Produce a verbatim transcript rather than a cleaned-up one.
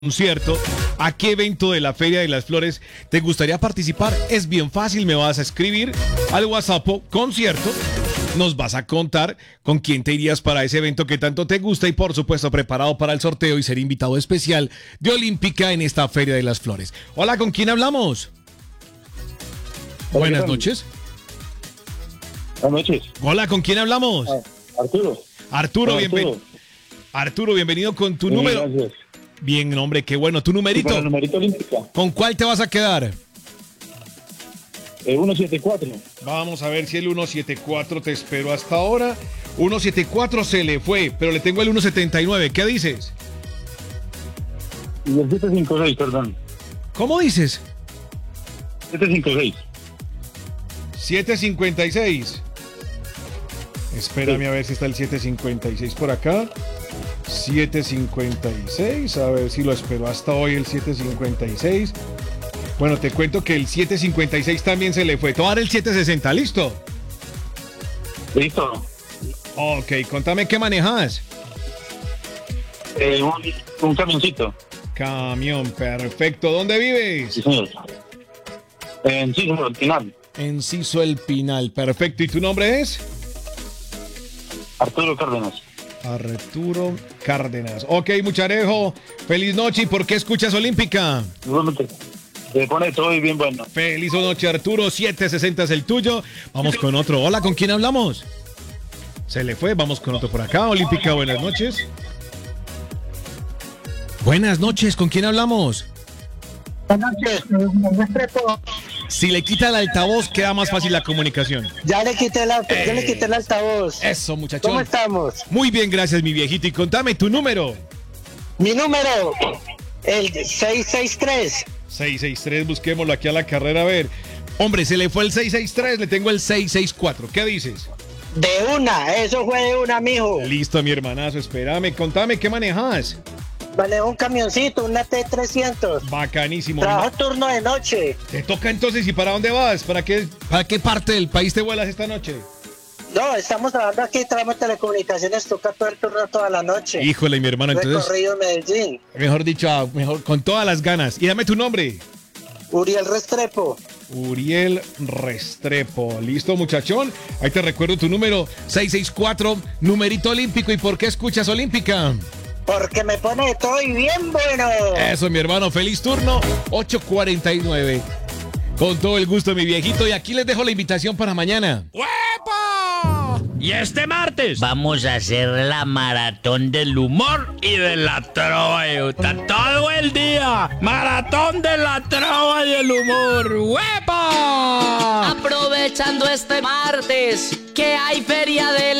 concierto, ¿a qué evento de la Feria de las Flores te gustaría participar? Es bien fácil, me vas a escribir al WhatsApp concierto, nos vas a contar con quién te irías para ese evento que tanto te gusta y por supuesto preparado para el sorteo y ser invitado especial de Olímpica en esta Feria de las Flores. Hola, ¿con quién hablamos? Buenas noches. Buenas noches. Hola, ¿con quién hablamos? Ah, Arturo. Arturo, Arturo. bienvenido. Arturo, bienvenido con tu Bien, número. gracias. Bien, hombre, qué bueno. ¿Tu numerito? Para el numerito olímpica. ¿Con cuál te vas a quedar? Eh, ciento setenta y cuatro. Vamos a ver si el ciento setenta y cuatro te espero hasta ahora. ciento setenta y cuatro se le fue, pero le tengo el ciento setenta y nueve. ¿Qué dices? Y el setecientos cincuenta y seis, perdón. ¿Cómo dices? setecientos cincuenta y seis. setecientos cincuenta y seis. Espérame a ver si está el setecientos cincuenta y seis por acá. setecientos cincuenta y seis, a ver si lo espero hasta hoy el setecientos cincuenta y seis. Bueno, te cuento que el setecientos cincuenta y seis también se le fue. Te voy a dar el setecientos sesenta, ¿listo? Listo. Ok, contame qué manejas. Eh, un, un camioncito. Camión, perfecto. ¿Dónde vives? Sí, señor. En sí, al final. Enciso El Pinal, perfecto. ¿Y tu nombre es? Arturo Cárdenas. Arturo Cárdenas. Ok, Mucharejo, feliz noche. ¿Y por qué escuchas Olímpica? Igualmente. Se pone todo y bien bueno. Feliz noche, Arturo. setecientos sesenta es el tuyo. Vamos con otro. Hola, ¿con quién hablamos? Se le fue. Vamos con otro por acá. Olímpica, buenas noches. Buenas noches, ¿con quién hablamos? Buenas noches, Restrepo. Si le quita el altavoz, queda más fácil la comunicación. Ya le quité el, alta- ya le quité el altavoz. Eso, muchachón. ¿Cómo estamos? Muy bien, gracias, mi viejito. Y contame tu número. Mi número, el seiscientos sesenta y tres. seiscientos sesenta y tres, busquémoslo aquí a la carrera a ver. Hombre, se le fue el seiscientos sesenta y tres, le tengo el seiscientos sesenta y cuatro. ¿Qué dices? De una, eso fue de una, mijo. Listo, mi hermanazo, espérame. Contame, ¿qué manejas? Vale, un camioncito, una T trescientos. Bacanísimo. Trabajo turno de noche. Te toca entonces, ¿y para dónde vas? ¿Para qué, para qué parte del país te vuelas esta noche? No, estamos trabajando aquí, trabajamos telecomunicaciones, toca todo el turno toda la noche. Híjole, mi hermano, entonces, Recorrido Medellín. mejor dicho, ah, mejor, con todas las ganas. Y dame tu nombre. Uriel Restrepo. Uriel Restrepo. ¿Listo, muchachón? Ahí te recuerdo tu número, seiscientos sesenta y cuatro, numerito olímpico. ¿Y por qué escuchas Olímpica? Porque me pone de todo y bien bueno. Eso, mi hermano, feliz turno, ocho cuarenta y nueve. Con todo el gusto, mi viejito. Y aquí les dejo la invitación para mañana. ¡Huepa! Y este martes vamos a hacer la maratón del humor y de la trova de Utah. Todo el día. Maratón de la trova y el humor. ¡Huepa! Aprovechando este martes que hay feria de